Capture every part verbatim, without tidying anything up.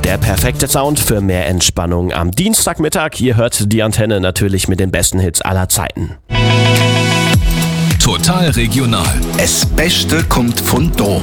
Der perfekte Sound für mehr Entspannung am Dienstagmittag. Ihr hört die Antenne natürlich mit den besten Hits aller Zeiten. Total regional. Das Beste kommt von da.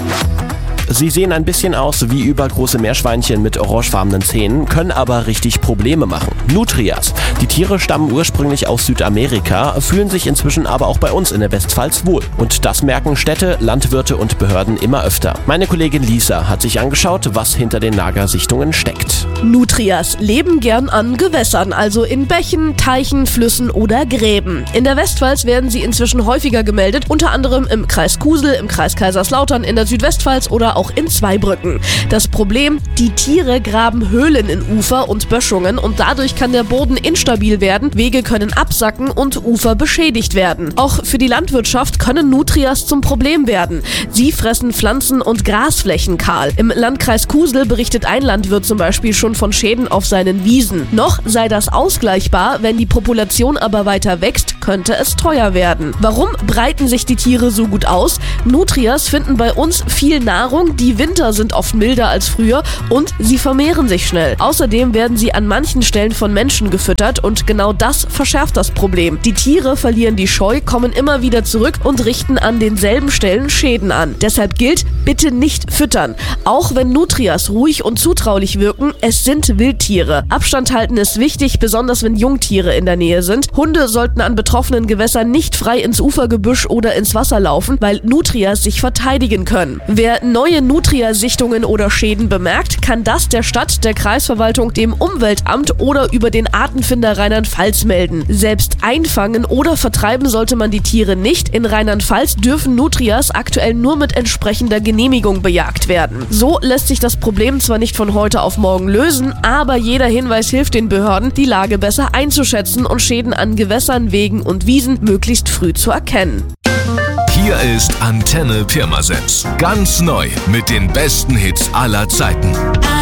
Sie sehen ein bisschen aus wie übergroße Meerschweinchen mit orangefarbenen Zähnen, können aber richtig Probleme machen. Nutrias. Die Tiere stammen ursprünglich aus Südamerika, fühlen sich inzwischen aber auch bei uns in der Westpfalz wohl. Und das merken Städte, Landwirte und Behörden immer öfter. Meine Kollegin Lisa hat sich angeschaut, was hinter den Nagersichtungen steckt. Nutrias leben gern an Gewässern, also in Bächen, Teichen, Flüssen oder Gräben. In der Westpfalz werden sie inzwischen häufiger gemeldet, unter anderem im Kreis Kusel, im Kreis Kaiserslautern, in der Südwestpfalz oder auch in Zweibrücken. Das Problem, die Tiere graben Höhlen in Ufer und Böschungen und dadurch kann der Boden instabil werden, Wege können absacken und Ufer beschädigt werden. Auch für die Landwirtschaft können Nutrias zum Problem werden. Sie fressen Pflanzen und Grasflächen kahl. Im Landkreis Kusel berichtet ein Landwirt zum Beispiel schon von Schäden auf seinen Wiesen. Noch sei das ausgleichbar, wenn die Population aber weiter wächst, könnte es teuer werden. Warum breiten sich die Tiere so gut aus? Nutrias finden bei uns viel Nahrung, die Winter sind oft milder als früher und sie vermehren sich schnell. Außerdem werden sie an manchen Stellen von Menschen gefüttert und genau das verschärft das Problem. Die Tiere verlieren die Scheu, kommen immer wieder zurück und richten an denselben Stellen Schäden an. Deshalb gilt, bitte nicht füttern. Auch wenn Nutrias ruhig und zutraulich wirken, es sind Wildtiere. Abstand halten ist wichtig, besonders wenn Jungtiere in der Nähe sind. Hunde sollten an betroffenen Gewässern nicht frei ins Ufergebüsch oder ins Wasser laufen, weil Nutrias sich verteidigen können. Wer neue Nutria-Sichtungen oder Schäden bemerkt, kann das der Stadt, der Kreisverwaltung, dem Umweltamt oder über den Artenfinder Rheinland-Pfalz melden. Selbst einfangen oder vertreiben sollte man die Tiere nicht. In Rheinland-Pfalz dürfen Nutrias aktuell nur mit entsprechender Genehmigung bejagt werden. So lässt sich das Problem zwar nicht von heute auf morgen lösen, aber jeder Hinweis hilft den Behörden, die Lage besser einzuschätzen und Schäden an Gewässern, Wegen und Wiesen möglichst früh zu erkennen. Hier ist Antenne Pirmasens. Ganz neu mit den besten Hits aller Zeiten.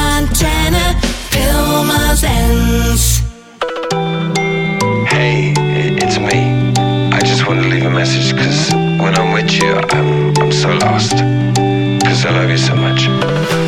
Antenne Pirmasens. Hey, it's me. I just want to leave a message because when I'm with you, I'm, I'm so lost. Because I love you so much.